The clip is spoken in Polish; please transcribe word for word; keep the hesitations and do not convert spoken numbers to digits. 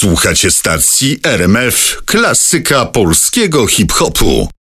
Słuchacie stacji R M F, klasyka polskiego hip-hopu.